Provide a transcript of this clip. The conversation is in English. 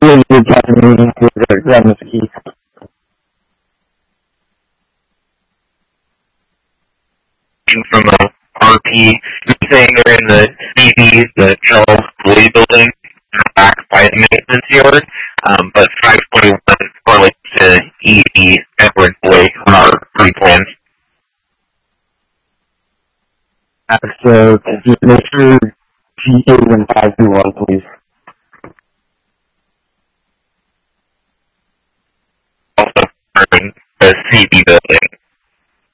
Limited time meeting with Grandma's Keith. From a RP, you're saying they're in the EV, the Charles Boyd building, back by the maintenance yard, but 521 correlates to EV Edward Boyd on our pre-plans. So, make sure G8 and 521, please. Also, the CB building.